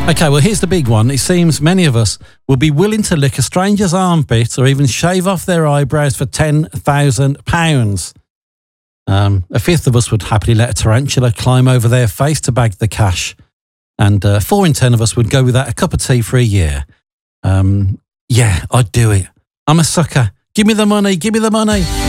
Okay, well, here's the big one. It seems many of us will be willing to lick a stranger's armpit or even shave off their eyebrows for £10,000. A fifth of us would happily let a tarantula climb over their face to bag the cash. And 4 in 10 of us would go without a cup of tea for a year. Yeah, I'd do it. I'm a sucker. Give me the money. Give me the money.